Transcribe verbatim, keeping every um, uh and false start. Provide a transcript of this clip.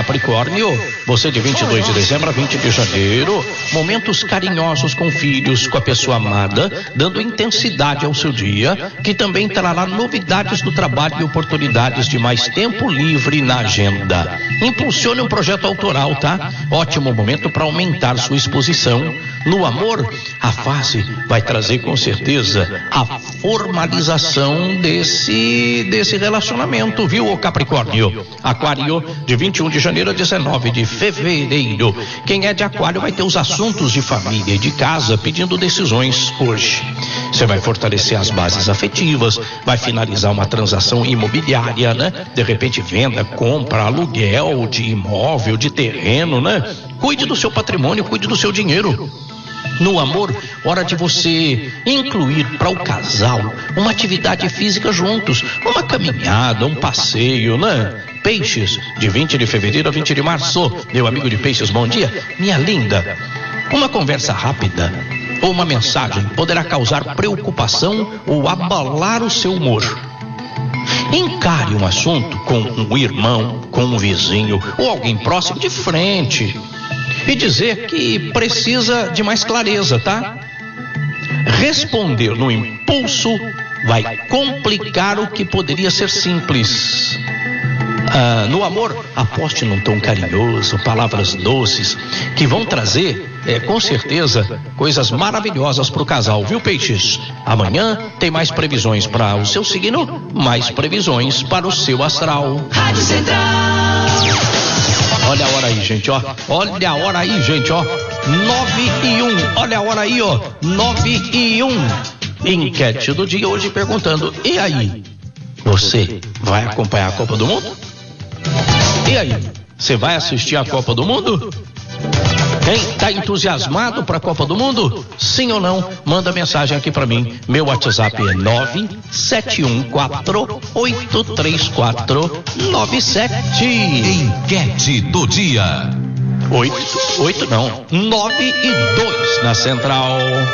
Capricórnio, você de vinte e dois de dezembro a vinte de janeiro, momentos carinhosos com filhos, com a pessoa amada, dando intensidade ao seu dia, que também trará novidades do trabalho e oportunidades de mais tempo livre na agenda. Impulsione um projeto autoral, tá? Ótimo momento para aumentar sua exposição. No amor, a fase vai trazer com certeza a formalização desse, desse relacionamento, viu, ô Capricórnio? Aquário, de vinte e um de janeiro a dezenove de fevereiro. Quem é de Aquário vai ter os assuntos de família e de casa pedindo decisões hoje. Você vai fortalecer as bases afetivas, vai finalizar uma transação imobiliária, né? De repente venda, compra, aluguel de imóvel, de terreno, né? Cuide do seu patrimônio, cuide do seu dinheiro. No amor, hora de você incluir para o casal uma atividade física juntos, uma caminhada, um passeio, né? Peixes, de vinte de fevereiro a vinte de março. Meu amigo de Peixes, bom dia. Minha linda, uma conversa rápida ou uma mensagem poderá causar preocupação ou abalar o seu humor. Encare um assunto com um irmão, com um vizinho ou alguém próximo de frente e dizer que precisa de mais clareza, tá? Responder no impulso vai complicar o que poderia ser simples. Ah, no amor, aposte num tom carinhoso, palavras doces, que vão trazer, é, com certeza, coisas maravilhosas para o casal, viu, Peixes? Amanhã tem mais previsões para o seu signo, mais previsões para o seu astral. Rádio Central. Olha a hora aí, gente, ó. Olha a hora aí, gente, ó. Nove e um. Olha a hora aí, ó. Nove e um. Enquete do dia hoje perguntando: e aí? Você vai acompanhar a Copa do Mundo? E aí? Você vai assistir a Copa do Mundo? Quem tá entusiasmado para a Copa do Mundo? Sim ou não? Manda mensagem aqui para mim. Meu WhatsApp é nove sete um quatro oito três quatro nove sete. Enquete do dia. Oito, oito não, nove e dois na Central.